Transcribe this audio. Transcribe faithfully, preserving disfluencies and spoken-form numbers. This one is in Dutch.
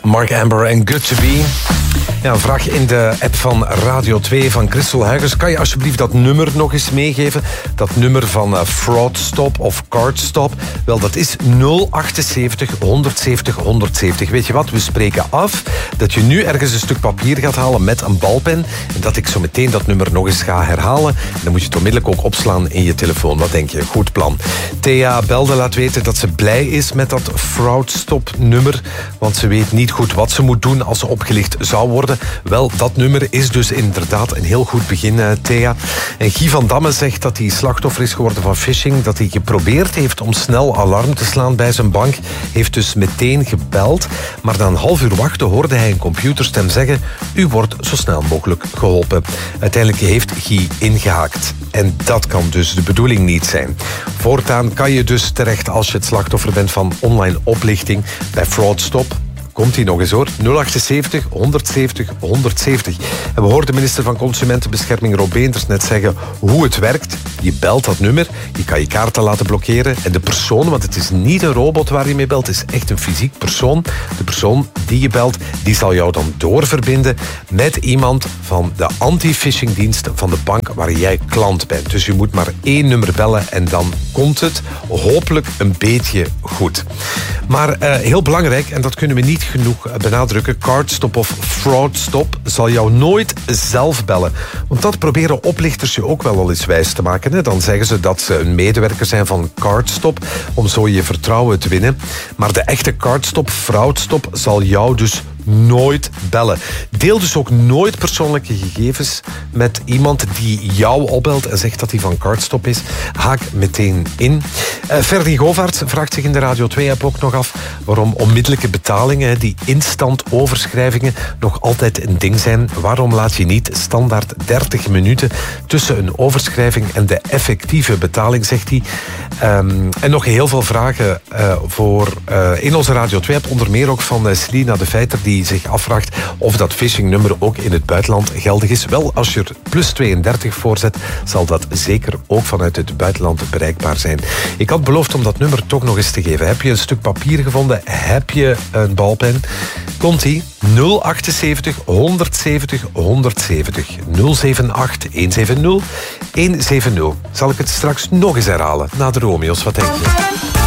Mark Amber en Good To Be. Ja, een vraag in de app van Radio twee van Christel Huygens. Kan je alsjeblieft dat nummer nog eens meegeven? Dat nummer van uh, Fraudstop of Cardstop. Wel, dat is nul achtenzeventig honderdzeventig honderdzeventig. Weet je wat? We spreken af dat je nu ergens een stuk papier gaat halen met een balpen. En dat ik zo meteen dat nummer nog eens ga herhalen. En dan moet je het onmiddellijk ook opslaan in je telefoon. Wat denk je? Goed plan. Thea belde, laat weten dat ze blij is met dat Fraudstop-nummer. Want ze weet niet goed wat ze moet doen als ze opgelicht zou worden. Wel, dat nummer is dus inderdaad een heel goed begin, uh, Thea. En Guy van Damme zegt dat hij slachtoffer is geworden van phishing. Dat hij geprobeerd heeft om snel alarm te slaan bij zijn bank. Heeft dus meteen gebeld. Maar na een half uur wachten hoorde hij een computerstem zeggen: u wordt zo snel mogelijk geholpen. Uiteindelijk heeft Guy ingehaakt. En dat kan dus de bedoeling niet zijn. Voortaan kan je dus terecht als je het slachtoffer bent van online oplichting bij Fraudstop. Komt hij nog eens hoor. nul achtenzeventig honderdzeventig honderdzeventig. En we hoorden minister van Consumentenbescherming Rob Beenders net zeggen hoe het werkt. Je belt dat nummer, je kan je kaarten laten blokkeren. En de persoon, want het is niet een robot waar je mee belt, het is echt een fysiek persoon. De persoon die je belt, die zal jou dan doorverbinden met iemand van de anti-phishingdienst van de bank waar jij klant bent. Dus je moet maar één nummer bellen en dan komt het hopelijk een beetje goed. Maar uh, heel belangrijk, en dat kunnen we niet genoeg benadrukken, Cardstop of Fraudstop zal jou nooit zelf bellen. Want dat proberen oplichters je ook wel al eens wijs te maken. Hè? Dan zeggen ze dat ze een medewerker zijn van Cardstop om zo je vertrouwen te winnen. Maar de echte Cardstop, Fraudstop zal jou dus nooit bellen. Deel dus ook nooit persoonlijke gegevens met iemand die jou opbelt en zegt dat hij van Cardstop is. Haak meteen in. Uh, Ferdy Govaerts vraagt zich in de Radio twee-app ook nog af waarom onmiddellijke betalingen, die instant overschrijvingen, nog altijd een ding zijn. Waarom laat je niet standaard dertig minuten tussen een overschrijving en de effectieve betaling, zegt hij. Um, en nog heel veel vragen uh, voor uh, in onze Radio twee-app, onder meer ook van uh, Selina de Feiter, die die zich afvraagt of dat phishingnummer ook in het buitenland geldig is. Wel, als je er plus tweeëndertig voor zet, zal dat zeker ook vanuit het buitenland bereikbaar zijn. Ik had beloofd om dat nummer toch nog eens te geven. Heb je een stuk papier gevonden? Heb je een balpen? Komt-ie? nul achtenzeventig honderdzeventig honderdzeventig. nul zeven acht honderdzeventig honderdzeventig. Zal ik het straks nog eens herhalen? Na de Romeo's, wat denk je?